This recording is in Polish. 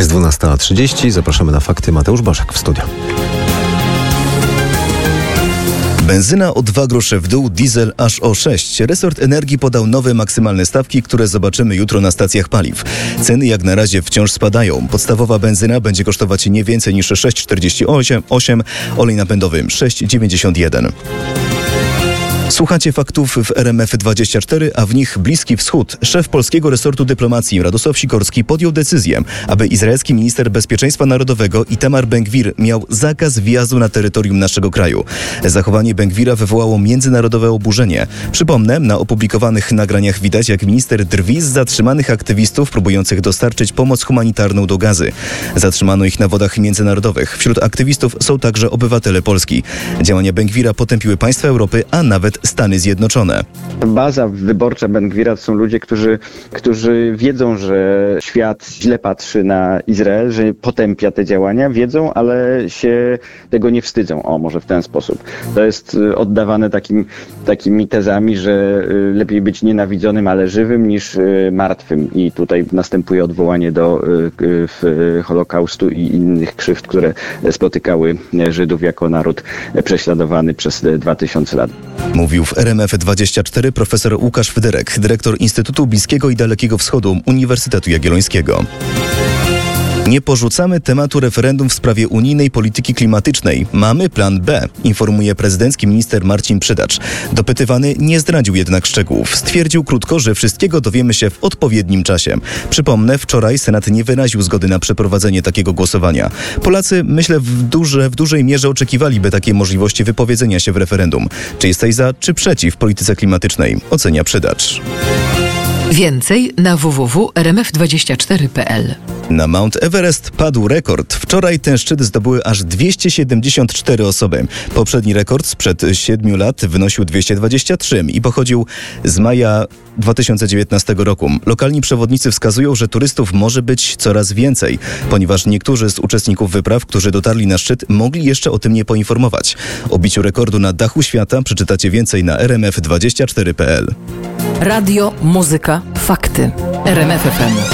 Jest 12:30. Zapraszamy na fakty. Mateusz Bożek w studio. Benzyna o 2 grosze w dół, diesel aż o 6. Resort Energii podał nowe maksymalne stawki, które zobaczymy jutro na stacjach paliw. Ceny jak na razie wciąż spadają. Podstawowa benzyna będzie kosztować nie więcej niż 6,48, olej napędowy 6,91. Słuchacie faktów w RMF24, a w nich Bliski Wschód. Szef polskiego resortu dyplomacji Radosław Sikorski podjął decyzję, aby izraelski minister bezpieczeństwa narodowego Itamar Ben-Gvir miał zakaz wjazdu na terytorium naszego kraju. Zachowanie Ben-Gvira wywołało międzynarodowe oburzenie. Przypomnę, na opublikowanych nagraniach widać, jak minister drwi z zatrzymanych aktywistów próbujących dostarczyć pomoc humanitarną do Gazy. Zatrzymano ich na wodach międzynarodowych. Wśród aktywistów są także obywatele Polski. Działania Ben-Gvira potępiły państwa Europy, a nawet Stany Zjednoczone. Baza wyborcza Ben-Gvira to są ludzie, którzy wiedzą, że świat źle patrzy na Izrael, że potępia te działania, wiedzą, ale się tego nie wstydzą. O, może w ten sposób. To jest oddawane takimi tezami, że lepiej być nienawidzonym, ale żywym niż martwym. I tutaj następuje odwołanie do Holokaustu i innych krzywd, które spotykały Żydów jako naród prześladowany przez 2000 lat. Mówił w RMF24 profesor Łukasz Federek, dyrektor Instytutu Bliskiego i Dalekiego Wschodu Uniwersytetu Jagiellońskiego. Nie porzucamy tematu referendum w sprawie unijnej polityki klimatycznej. Mamy plan B, informuje prezydencki minister Marcin Przydacz. Dopytywany nie zdradził jednak szczegółów. Stwierdził krótko, że wszystkiego dowiemy się w odpowiednim czasie. Przypomnę, wczoraj Senat nie wyraził zgody na przeprowadzenie takiego głosowania. Polacy, myślę, w dużej mierze oczekiwaliby takiej możliwości wypowiedzenia się w referendum. Czy jesteś za, czy przeciw polityce klimatycznej? Ocenia Przydacz. Więcej na www.rmf24.pl. Na Mount Everest padł rekord. Wczoraj ten szczyt zdobyły aż 274 osoby. Poprzedni rekord sprzed 7 lat wynosił 223 i pochodził z maja 2019 roku. Lokalni przewodnicy wskazują, że turystów może być coraz więcej, ponieważ niektórzy z uczestników wypraw, którzy dotarli na szczyt, mogli jeszcze o tym nie poinformować. O biciu rekordu na dachu świata przeczytacie więcej na rmf24.pl. Radio, muzyka, fakty. RMF FM.